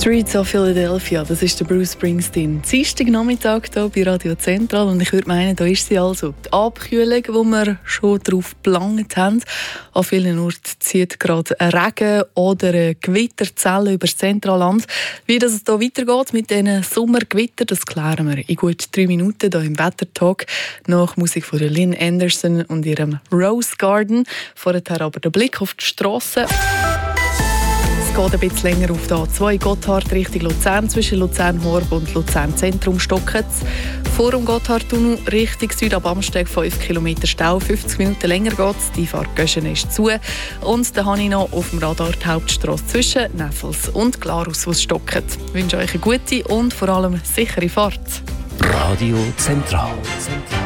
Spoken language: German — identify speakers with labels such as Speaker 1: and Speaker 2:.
Speaker 1: Streets of Philadelphia, das ist der Bruce Springsteen. Dienstagnachmittag hier bei Radio Zentral und ich würde meinen, da ist sie also. Die Abkühlung, die wir schon darauf gelangt haben. An vielen Orten zieht gerade ein Regen oder eine Gewitterzelle über das Zentralland. Wie das hier weitergeht mit diesen Sommergewittern, das klären wir in gut 3 Minuten hier im Wettertalk. Nach Musik von Lynn Anderson und ihrem Rose Garden. Vorher aber der Blick auf die Strasse. Es geht ein bisschen länger auf der A2 Gotthard Richtung Luzern. Zwischen Luzern-Horb und Luzern-Zentrum stocken es. Vor dem Gotthardtunnel Richtung Süd ab Amsteg 5 km Stau. 50 Minuten länger geht es. Die Fahrt Göschen ist zu. Und dann habe ich noch auf dem Radar die Hauptstrasse zwischen Neffels und Glarus, wo es stockt. Ich wünsche euch eine gute und vor allem sichere Fahrt.
Speaker 2: Radio Zentral.